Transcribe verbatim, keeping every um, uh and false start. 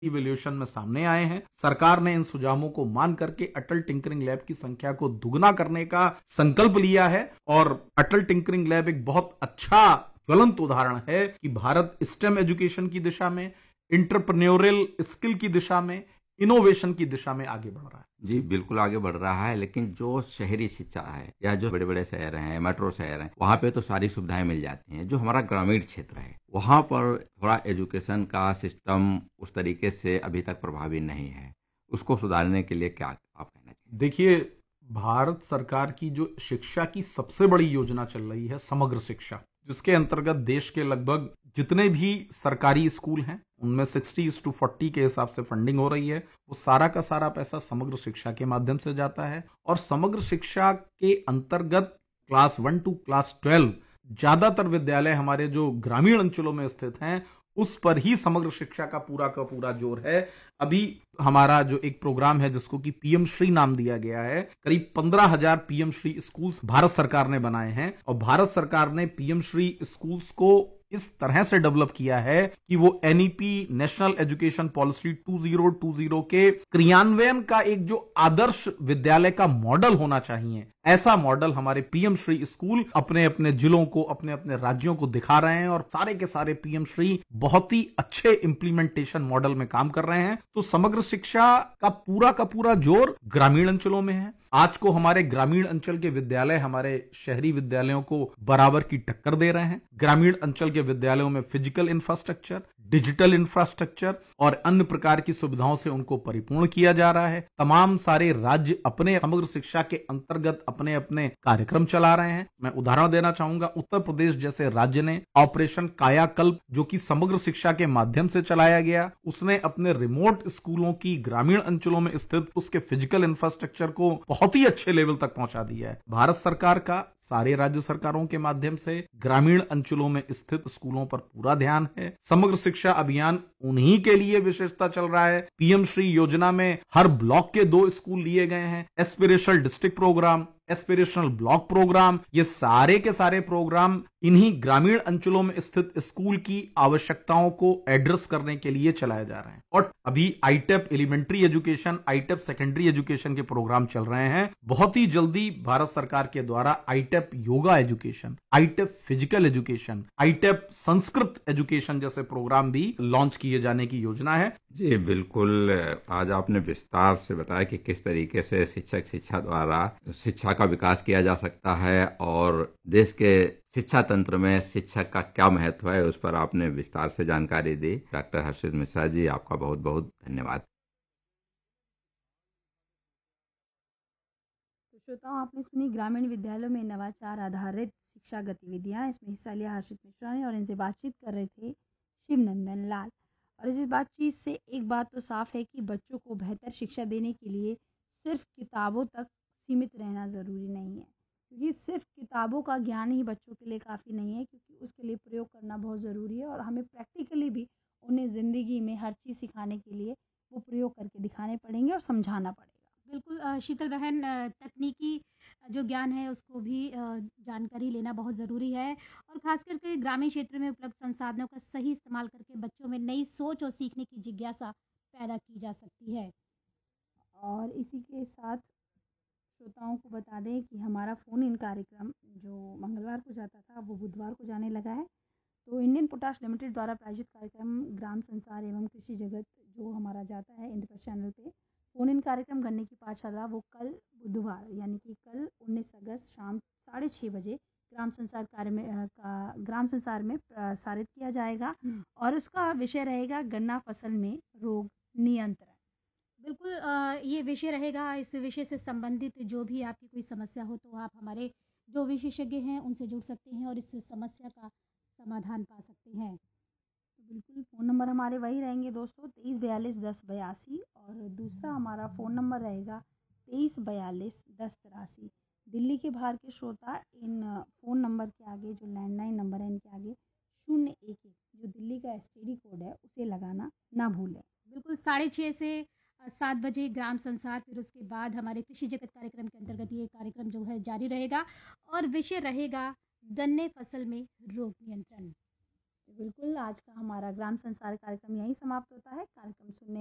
Evaluation में सामने आए हैं। सरकार ने इन सुझावों को मान करके अटल टिंकरिंग लैब की संख्या को दुगना करने का संकल्प लिया है और अटल टिंकरिंग लैब एक बहुत अच्छा ज्वलंत उदाहरण है कि भारत स्टेम एजुकेशन की दिशा में, इंटरप्रेन्योरियल स्किल की दिशा में, इनोवेशन की दिशा में आगे बढ़ रहा है। जी बिल्कुल आगे बढ़ रहा है, लेकिन जो शहरी शिक्षा है या जो बड़े बड़े शहर हैं, मेट्रो शहर हैं, वहाँ पे तो सारी सुविधाएं मिल जाती हैं। जो हमारा ग्रामीण क्षेत्र है वहाँ पर थोड़ा एजुकेशन का सिस्टम उस तरीके से अभी तक प्रभावी नहीं है। उसको सुधारने के लिए क्या आप कहना चाहिए? देखिए, भारत सरकार की जो शिक्षा की सबसे बड़ी योजना चल रही है समग्र शिक्षा, जिसके अंतर्गत देश के लगभग जितने भी सरकारी स्कूल हैं उनमें सिक्सटी इज टू फोर्टी के हिसाब से फंडिंग हो रही है। वो सारा का सारा पैसा समग्र शिक्षा के माध्यम से जाता है और समग्र शिक्षा के अंतर्गत class one two class twelve ज्यादातर विद्यालय हमारे जो ग्रामीण अंचलों में स्थित हैं उस पर ही समग्र शिक्षा का पूरा का पूरा जोर है। अभी हमारा जो एक प्रोग्राम है जिसको कि पीएम श्री नाम दिया गया है, करीब पंद्रह हजार पीएम श्री स्कूल्स भारत सरकार ने बनाए हैं और भारत सरकार ने पीएम श्री स्कूल्स को इस तरह से डेवलप किया है कि वो NEP national education policy two thousand twenty के क्रियान्वयन का एक जो आदर्श विद्यालय का मॉडल होना चाहिए, ऐसा मॉडल हमारे पीएम श्री स्कूल अपने अपने जिलों को, अपने अपने राज्यों को दिखा रहे हैं और सारे के सारे पीएम श्री बहुत ही अच्छे इंप्लीमेंटेशन मॉडल में काम कर रहे हैं। तो समग्र शिक्षा का पूरा का पूरा जोर ग्रामीण अंचलों में है। आज को हमारे ग्रामीण अंचल के विद्यालय हमारे शहरी विद्यालयों को बराबर की टक्कर दे रहे हैं। ग्रामीण अंचल के विद्यालयों में फिजिकल इंफ्रास्ट्रक्चर, डिजिटल इंफ्रास्ट्रक्चर और अन्य प्रकार की सुविधाओं से उनको परिपूर्ण किया जा रहा है। तमाम सारे राज्य अपने समग्र शिक्षा के अंतर्गत अपने अपने कार्यक्रम चला रहे हैं। मैं उदाहरण देना चाहूंगा, उत्तर प्रदेश जैसे राज्य ने ऑपरेशन कायाकल्प जो कि समग्र शिक्षा के माध्यम से चलाया गया, उसने अपने रिमोट स्कूलों की ग्रामीण अंचलों में स्थित उसके फिजिकल इंफ्रास्ट्रक्चर को बहुत ही अच्छे लेवल तक पहुंचा दिया है। भारत सरकार का सारे राज्य सरकारों के माध्यम से ग्रामीण अंचलों में स्थित स्कूलों पर पूरा ध्यान है। समग्र शिक्षा अभियान उन्हीं के लिए विशेषता चल रहा है। पीएम श्री योजना में हर ब्लॉक के दो स्कूल लिए गए हैं। Aspirational district programme, aspirational block programme, ये सारे के सारे प्रोग्राम इन्हीं ग्रामीण अंचलों में स्थित स्कूल की आवश्यकताओं को एड्रेस करने के लिए चलाए जा रहे हैं। और अभी आईटेप एलिमेंट्री एजुकेशन, आईटेप सेकेंडरी एजुकेशन के प्रोग्राम चल रहे हैं। बहुत ही जल्दी भारत सरकार के द्वारा आईटेप yoga education, आईटेप physical education, आईटेप Sanskrit education जैसे प्रोग्राम भी लॉन्च किए जाने की योजना है। जी बिल्कुल, आज आपने विस्तार से बताया कि किस तरीके से शिक्षक शिक्षा द्वारा शिक्षा का विकास किया जा सकता है और देश के शिक्षा तंत्र में शिक्षक का क्या महत्व है, उस पर आपने विस्तार से जानकारी दी। डॉक्टर हर्षित मिश्रा जी, आपका बहुत बहुत धन्यवाद। तो श्रोताओं, आपने सुनी ग्रामीण विद्यालयों में नवाचार आधारित शिक्षा गतिविधियां। इसमें हिस्सा लिया हर्षित मिश्रा ने और इनसे बातचीत कर रहे थे शिवनंदन लाल। और इस बातचीत से एक बात तो साफ है कि बच्चों को बेहतर शिक्षा देने के लिए सिर्फ किताबों तक सीमित रहना ज़रूरी नहीं है, क्योंकि सिर्फ किताबों का ज्ञान ही बच्चों के लिए काफ़ी नहीं है, क्योंकि उसके लिए प्रयोग करना बहुत ज़रूरी है और हमें प्रैक्टिकली भी उन्हें ज़िंदगी में हर चीज़ सिखाने के लिए वो प्रयोग करके दिखाने पड़ेंगे और समझाना पड़ेगा। बिल्कुल अ, शीतल बहन, अ, तकनीकी जो ज्ञान है उसको भी अ, जानकारी लेना बहुत ज़रूरी है और ख़ास करके ग्रामीण क्षेत्र में उपलब्ध संसाधनों का सही इस्तेमाल करके बच्चों में नई सोच और सीखने की जिज्ञासा पैदा की जा सकती है। और इसी के साथ श्रोताओं को बता दें कि हमारा फ़ोन इन कार्यक्रम जो मंगलवार को जाता था वो बुधवार को जाने लगा है। तो इंडियन पोटाश लिमिटेड द्वारा प्रायोजित कार्यक्रम ग्राम संसार एवं कृषि जगत जो हमारा जाता है इंद्रप्रस्थ चैनल पे, फ़ोन इन कार्यक्रम गन्ने की पाठशाला वो कल बुधवार यानी कि कल उन्नीस अगस्त शाम साढ़े छः बजे ग्राम संसार कार्य में अ, का ग्राम संसार में प्रसारित किया जाएगा और उसका विषय रहेगा गन्ना फसल में रोग नियंत्रण। बिल्कुल, अ, ये विषय रहेगा। इस विषय से संबंधित जो भी आपकी कोई समस्या हो तो आप हमारे जो विशेषज्ञ हैं उनसे जुड़ सकते हैं और इस समस्या का समाधान पा सकते हैं। तो बिल्कुल फ़ोन नंबर हमारे वही रहेंगे दोस्तों, तेईस बयालीस दस बयासी और दूसरा हमारा फ़ोन नंबर रहेगा तेईस बयालीस दस तिरासी। दिल्ली के बाहर के श्रोता इन फ़ोन नंबर के आगे जो लैंडलाइन नंबर है इनके आगे शून्य एक एक जो दिल्ली का एस टी डी कोड है उसे लगाना ना भूलें। बिल्कुल, साढ़े छः से अ, सात बजे ग्राम संसार, फिर उसके बाद हमारे कृषि जगत कार्यक्रम के अंतर्गत ये कार्यक्रम जो है जारी रहेगा और विषय रहेगा गन्ने फसल में रोग नियंत्रण। बिल्कुल, आज का हमारा ग्राम संसार कार्यक्रम यहीं समाप्त होता है। कार्यक्रम सुनने